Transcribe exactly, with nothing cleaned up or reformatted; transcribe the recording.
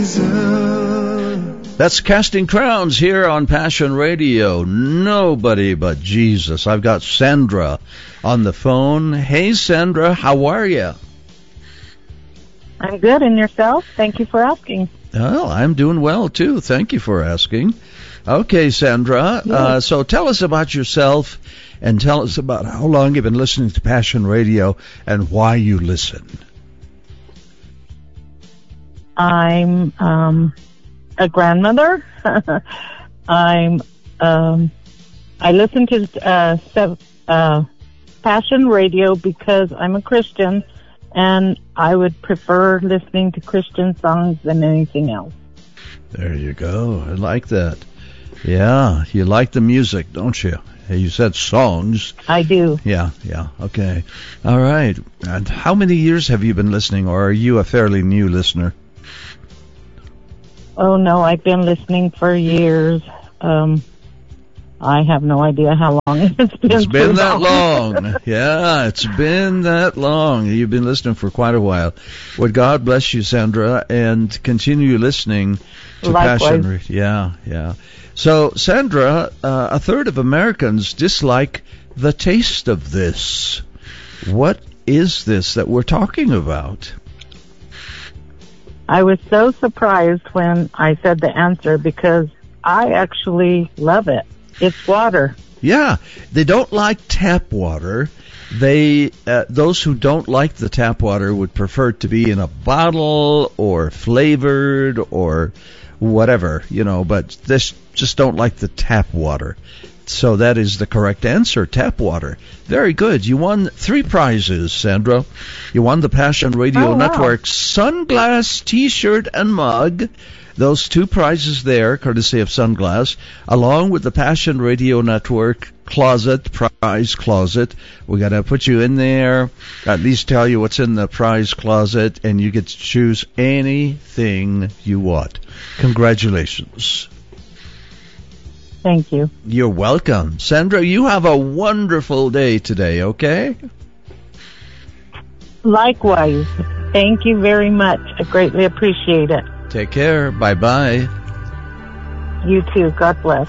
That's Casting Crowns here on Passion Radio. Nobody but Jesus. I've got Sandra on the phone. Hey, Sandra, how are you? I'm good, and yourself? Thank you for asking. Well, I'm doing well, too. Thank you for asking. Okay, Sandra, Yes. uh, so tell us about yourself and tell us about how long you've been listening to Passion Radio and why you listen. I'm um, a grandmother. I'm um, I listen to uh, sev- uh, Passion Radio because I'm a Christian, and I would prefer listening to Christian songs than anything else. There you go. I like that. Yeah, you like the music, don't you? You said songs. I do. Yeah, yeah. Okay. All right. And how many years have you been listening, or are you a fairly new listener? Oh, no, I've been listening for years. Um, I have no idea how long it's been. It's been too that long. Yeah, it's been that long. You've been listening for quite a while. Would God bless you, Sandra, and continue listening to Likewise. Passion. Yeah, yeah. So, Sandra, uh, a third of Americans dislike the taste of this. What is this that we're talking about? I was so surprised when I said the answer because I actually love it. It's water. Yeah, they don't like tap water. They, uh, those who don't like the tap water would prefer it to be in a bottle or flavored or whatever, you know, but they just don't like the tap water. So that is the correct answer, tap water. Very good. You won three prizes, Sandra. You won the Passion Radio Oh, wow. Network Sunglass T-shirt and mug. Those two prizes there, courtesy of Sunglass, along with the Passion Radio Network closet, prize closet. We got to put you in there, at least tell you what's in the prize closet, and you get to choose anything you want. Congratulations. Thank you. You're welcome. Sandra, you have a wonderful day today, okay? Likewise. Thank you very much. I greatly appreciate it. Take care. Bye-bye. You too. God bless.